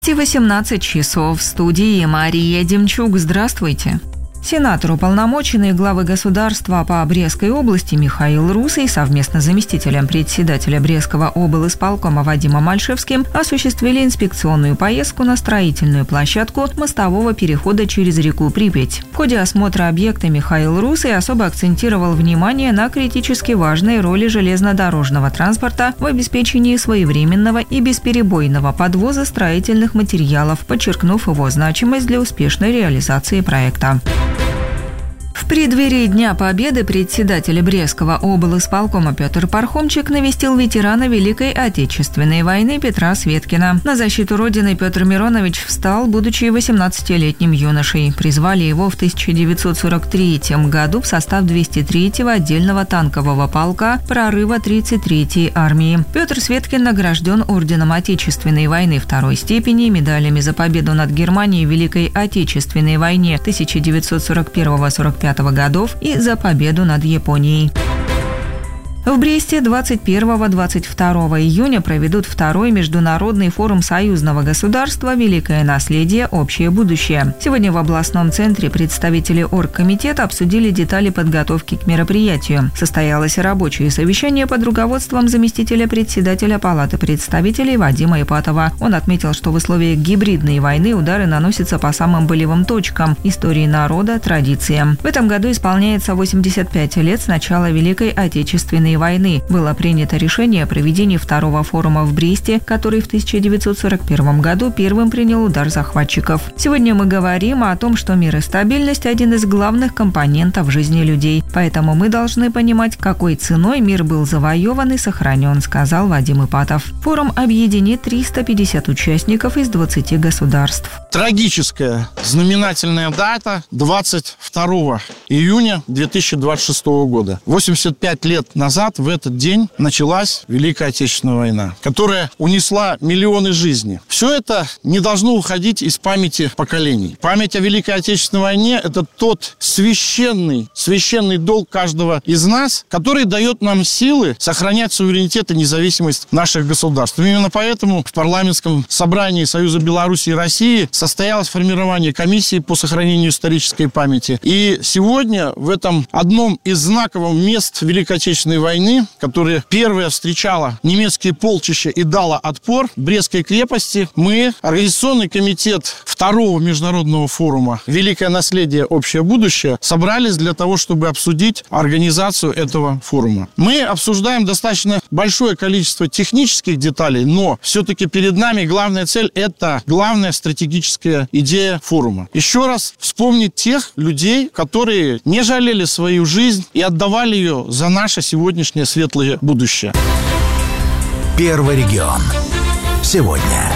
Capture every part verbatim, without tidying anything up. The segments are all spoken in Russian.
восемнадцать часов в студии Мария Демчук. Здравствуйте. Сенатор, уполномоченный главы государства по Брестской области Михаил Русый совместно с заместителем председателя Брестского облисполкома Вадимом Ольшевским осуществили инспекционную поездку на строительную площадку мостового перехода через реку Припять. В ходе осмотра объекта Михаил Русый особо акцентировал внимание на критически важной роли железнодорожного транспорта в обеспечении своевременного и бесперебойного подвоза строительных материалов, подчеркнув его значимость для успешной реализации проекта. В преддверии Дня Победы председатель Брестского облисполкома Петр Пархомчик навестил ветерана Великой Отечественной войны Петра Светкина. На защиту Родины Петр Миронович встал, будучи восемнадцатилетним юношей. Призвали его в тысяча девятьсот сорок третьем году в состав двести третьего отдельного танкового полка прорыва тридцать третьей армии. Петр Светкин награжден орденом Отечественной войны второй степени, медалями за победу над Германией в Великой Отечественной войне тысяча девятьсот сорок первого — сорок пятого годов и за победу над Японией. В Бресте двадцать первого — двадцать второго июня проведут второй международный форум союзного государства «Великое наследие. Общее будущее». Сегодня в областном центре представители оргкомитета обсудили детали подготовки к мероприятию. Состоялось рабочее совещание под руководством заместителя председателя Палаты представителей Вадима Ипатова. Он отметил, что в условиях гибридной войны удары наносятся по самым болевым точкам – истории народа, традициям. В этом году исполняется восемьдесят пять лет с начала Великой Отечественной войны. Было принято решение о проведении второго форума в Бресте, который в тысяча девятьсот сорок первом году первым принял удар захватчиков. Сегодня мы говорим о том, что мир и стабильность – один из главных компонентов жизни людей. Поэтому мы должны понимать, какой ценой мир был завоеван и сохранен, сказал Вадим Ипатов. Форум объединит триста пятьдесят участников из двадцати государств. Трагическая знаменательная дата двадцать второго июня две тысячи двадцать шестого года. восемьдесят пять лет назад в этот день началась Великая Отечественная война, которая унесла миллионы жизней. Все это не должно уходить из памяти поколений. Память о Великой Отечественной войне – это тот священный, священный долг каждого из нас, который дает нам силы сохранять суверенитет и независимость наших государств. Именно поэтому в парламентском собрании Союза Беларуси и России состоялось формирование комиссии по сохранению исторической памяти. И сегодня в этом одном из знаковых мест Великой Отечественной войны, которая первая встречала немецкие полчища и дала отпор Брестской крепости, мы, Организационный комитет второго международного форума «Великое наследие. Общее будущее», собрались для того, чтобы обсудить организацию этого форума. Мы обсуждаем достаточно большое количество технических деталей, но все-таки перед нами главная цель – это главная стратегическая идея форума. Еще раз вспомнить тех людей, которые не жалели свою жизнь и отдавали ее за наше сегодняшнее светлое будущее. Первый регион. Сегодня.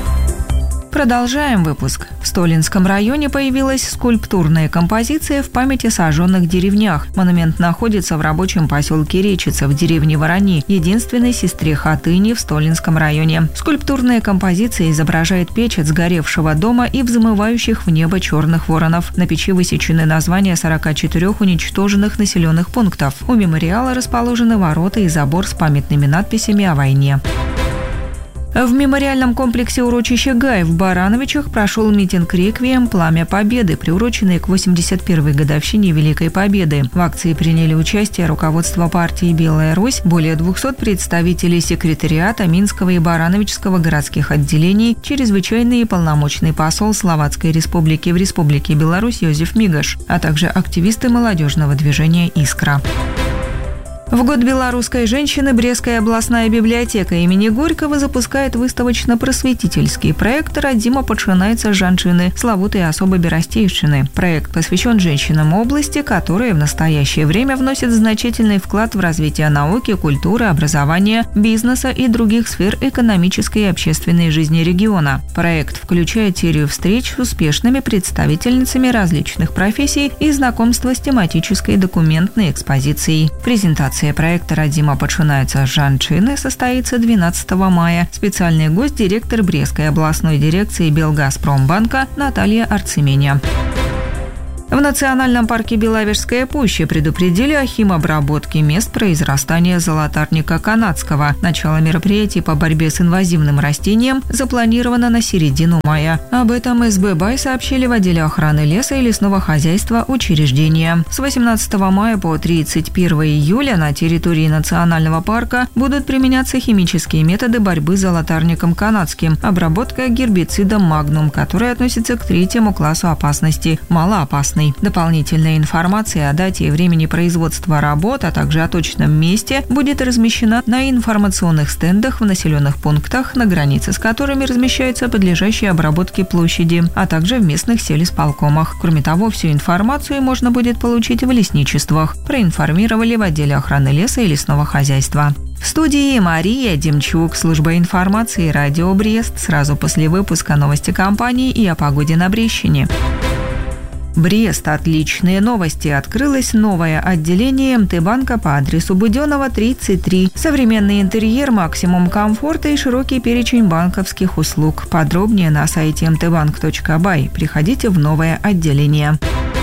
Продолжаем выпуск. В Столинском районе появилась скульптурная композиция в память о сожженных деревнях. Монумент находится в рабочем поселке Речица в деревне Ворони, единственной сестре Хатыни в Столинском районе. Скульптурная композиция изображает печь от сгоревшего дома и взмывающих в небо черных воронов. На печи высечены названия сорока четырёх уничтоженных населенных пунктов. У мемориала расположены ворота и забор с памятными надписями о войне. В мемориальном комплексе урочища Гай в Барановичах прошел митинг-реквием «Пламя Победы», приуроченный к восемьдесят первой годовщине Великой Победы. В акции приняли участие руководство партии «Белая Русь», более двухсот представителей секретариата Минского и Барановичского городских отделений, чрезвычайный и полномочный посол Словацкой Республики в Республике Беларусь Йозеф Мигаш, а также активисты молодежного движения «Искра». В год белорусской женщины Брестская областная библиотека имени Горького запускает выставочно-просветительский проект «Радзіма пачынаецца з жанчыны. Славутай асобы Берасцейшчыны». Проект посвящен женщинам области, которые в настоящее время вносят значительный вклад в развитие науки, культуры, образования, бизнеса и других сфер экономической и общественной жизни региона. Проект включает серию встреч с успешными представительницами различных профессий и знакомство с тематической документной экспозицией. Презентация проекта «Радзіма пачынаецца з жанчыны» состоится двенадцатого мая. Специальный гость – директор Брестской областной дирекции Белгазпромбанка Наталья Арцеменя. В национальном парке Беловежская пуща предупредили о химобработке мест произрастания золотарника канадского. Начало мероприятий по борьбе с инвазивным растением запланировано на середину мая. Об этом эс бэ бай сообщили в отделе охраны леса и лесного хозяйства учреждения. С восемнадцатого мая по тридцать первого июля на территории национального парка будут применяться химические методы борьбы с золотарником канадским. Обработка гербицидом магнум, который относится к третьему классу опасности – малоопасный. Дополнительная информация о дате и времени производства работ, а также о точном месте будет размещена на информационных стендах в населенных пунктах, на границе с которыми размещаются подлежащие обработке площади, а также в местных сельисполкомах. Кроме того, всю информацию можно будет получить в лесничествах, проинформировали в отделе охраны леса и лесного хозяйства. В студии Мария Демчук, служба информации «Радио Брест». Сразу после выпуска новости компании и о погоде на Брещине. Брест. Отличные новости. Открылось новое отделение эм тэ банка по адресу Буденова, тридцать три. Современный интерьер, максимум комфорта и широкий перечень банковских услуг. Подробнее на сайте эм тэ банк точка бай. Приходите в новое отделение.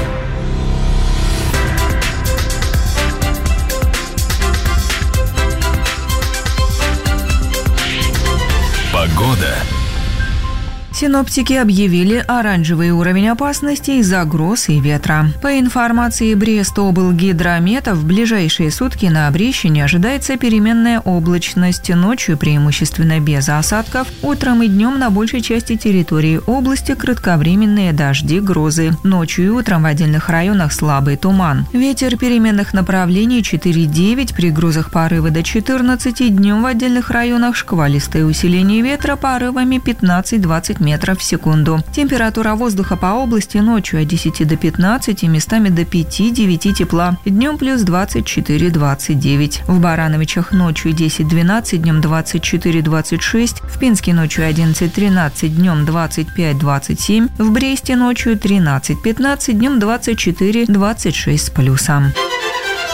Погода. Синоптики объявили оранжевый уровень опасности из-за гроз и ветра. По информации Брестоблгидромета, в ближайшие сутки на Брещине ожидается переменная облачность. Ночью преимущественно без осадков. Утром и днем на большей части территории области кратковременные дожди, грозы. Ночью и утром в отдельных районах слабый туман. Ветер переменных направлений четыре-девять, при грозах порывы до четырнадцати. Днем в отдельных районах шквалистое усиление ветра порывами пятнадцать-двадцать метров в секунду. Температура воздуха по области ночью от десяти до пятнадцати, местами до пяти-девяти тепла. Днем плюс двадцать четыре-двадцать девять. В Барановичах ночью десять-двенадцать, днем двадцать четыре-двадцать шесть. В Пинске ночью одиннадцать-тринадцать, днем двадцать пять-двадцать семь. В Бресте ночью тринадцать-пятнадцать, днем двадцать четыре-двадцать шесть с плюсом.